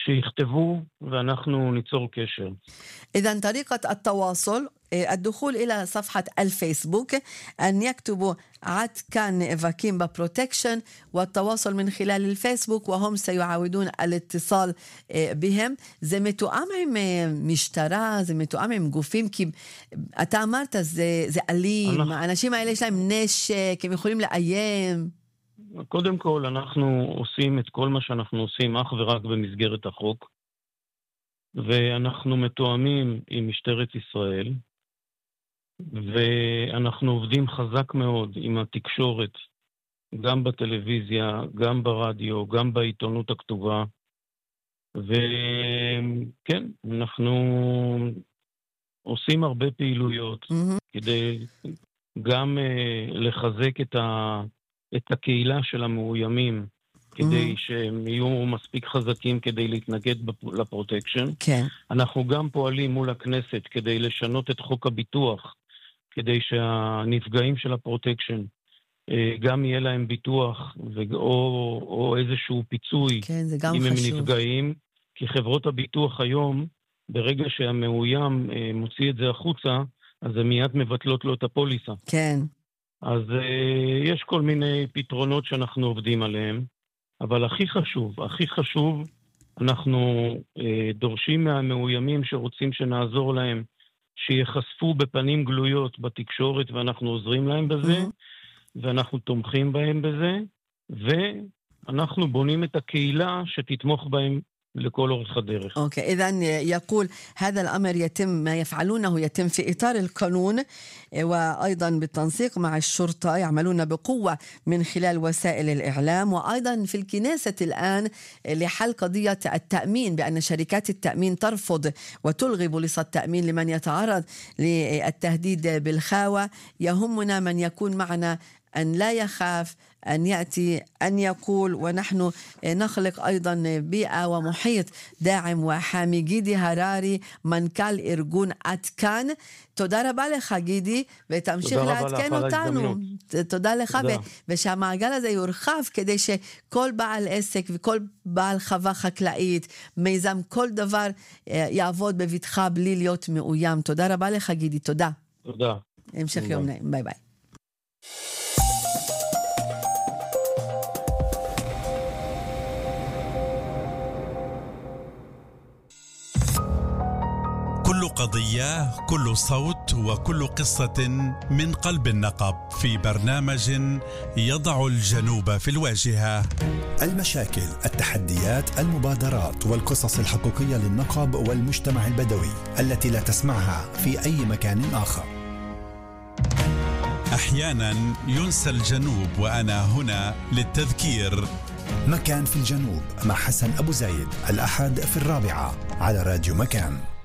שיכתבו ואנחנו ניצור קשר. إذن طريقة التواصل الدخول إلى صفحة الفيسبوك أن يكتبوا عد كان نيفاكين ببروتكشن والتواصل من خلال الفيسبوك وهم سيعاودون الاتصال بهم. זה מתואם עם משטרה, זה מתואם עם גופים, כי אתה אמרת זה אלים, האנשים האלה יש להם נשק, הם יכולים לאיים. קודם כל אנחנו עושים את כל מה שאנחנו עושים אך ורק במסגרת החוק, ואנחנו מתואמים עם משטרת ישראל, ואנחנו עובדים חזק מאוד עם התקשורת, גם בטלוויזיה, גם ברדיו, גם בעיתונות הכתובה, וכן, אנחנו עושים הרבה פעילויות כדי גם לחזק את הקהילה של המאוימים, כדי שהם יהיו מספיק חזקים כדי להתנגד לפרוטקשן. כן. אנחנו גם פועלים מול הכנסת כדי לשנות את חוק הביטוח, כדי שהנפגעים של הפרוטקשן גם יהיה להם ביטוח או איזשהו פיצוי, כן, זה גם אם חשוב. הם נפגעים, כי חברות הביטוח היום, ברגע שהמאוים מוציא את זה החוצה, אז הם מיד מבטלות לו את הפוליסה. כן. אז יש כל מיני פתרונות שאנחנו עובדים עליהם, אבל הכי חשוב, אנחנו דורשים מהמאוימים שרוצים שנעזור להם, שיחשפו בפנים גלויות בתקשורת, ואנחנו עוזרים להם בזה, ואנחנו תומכים בהם בזה, ואנחנו בונים את הקהילה שתתמוך בהם لكل أورخ الدرس. أوكي، إذن يقول هذا الأمر يتم، ما يفعلونه يتم في إطار القانون وأيضا بالتنسيق مع الشرطة، يعملون بقوة من خلال وسائل الإعلام، وأيضا في الكنيسة الآن لحل قضية التأمين، بأن شركات التأمين ترفض وتلغي بوليصة التأمين لمن يتعرض للتهديد بالخاوة. يهمنا من يكون معنا أن لا يخاف، أن يأتي، أن يقول، ونحن نخلق أيضا بيئة ومحيط داعم وحامي. גידי הררי, מנכ"ל ארגון עד כאן, תודה רבה לך גידי, ותמשיך לעדכן אותנו. תודה לך, ושהמעגל הזה יורחב כדי שכל בעל עסק וכל בעל חווה חקלאית, מיזם, כל דבר יעבוד בבטחה בלי להיות מאוים. תודה רבה לך גידי, תודה. תודה. המשך יום נעים, ביי ביי. كل قضية، كل صوت وكل قصة من قلب النقب في برنامج يضع الجنوب في الواجهة. المشاكل، التحديات، المبادرات والقصص الحقيقية للنقب والمجتمع البدوي التي لا تسمعها في أي مكان آخر. أحيانا ينسى الجنوب وأنا هنا للتذكير. مكان في الجنوب مع حسن أبو زايد، الأحد في 4 على راديو مكان.